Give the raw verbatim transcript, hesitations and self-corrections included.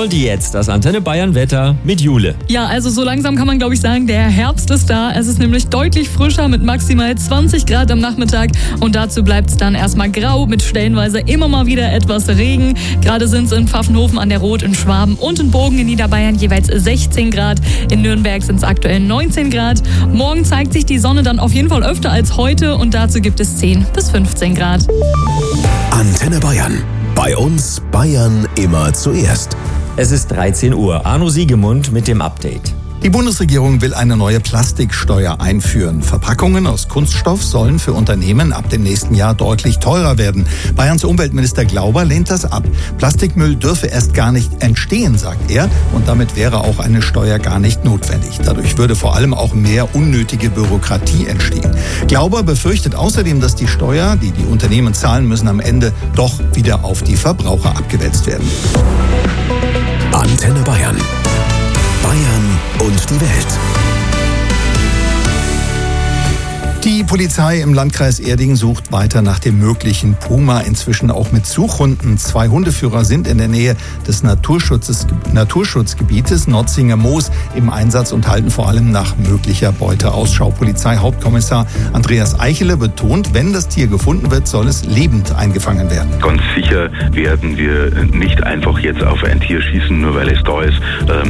Und jetzt das Antenne Bayern Wetter mit Jule. Ja, also so langsam kann man, glaube ich, sagen, der Herbst ist da. Es ist nämlich deutlich frischer mit maximal zwanzig Grad am Nachmittag. Und dazu bleibt es dann erstmal grau mit stellenweise immer mal wieder etwas Regen. Gerade sind es in Pfaffenhofen an der Rot, in Schwaben und in Bogen in Niederbayern jeweils sechzehn Grad. In Nürnberg sind es aktuell neunzehn Grad. Morgen zeigt sich die Sonne dann auf jeden Fall öfter als heute und dazu gibt es zehn bis fünfzehn Grad. Antenne Bayern. Bei uns Bayern immer zuerst. Es ist dreizehn Uhr. Arno Siegemund mit dem Update. Die Bundesregierung will eine neue Plastiksteuer einführen. Verpackungen aus Kunststoff sollen für Unternehmen ab dem nächsten Jahr deutlich teurer werden. Bayerns Umweltminister Glauber lehnt das ab. Plastikmüll dürfe erst gar nicht entstehen, sagt er, und damit wäre auch eine Steuer gar nicht notwendig. Dadurch würde vor allem auch mehr unnötige Bürokratie entstehen. Glauber befürchtet außerdem, dass die Steuer, die die Unternehmen zahlen müssen, am Ende doch wieder auf die Verbraucher abgewälzt werden. Antenne Bayern. Bayern und die Welt. Die Polizei im Landkreis Erding sucht weiter nach dem möglichen Puma, inzwischen auch mit Suchhunden. Zwei Hundeführer sind in der Nähe des Naturschutzes, Naturschutzgebietes Notzinger Moos im Einsatz und halten vor allem nach möglicher Beute Ausschau. Polizeihauptkommissar Andreas Eichele betont, wenn das Tier gefunden wird, soll es lebend eingefangen werden. Ganz sicher werden wir nicht einfach jetzt auf ein Tier schießen, nur weil es da ist.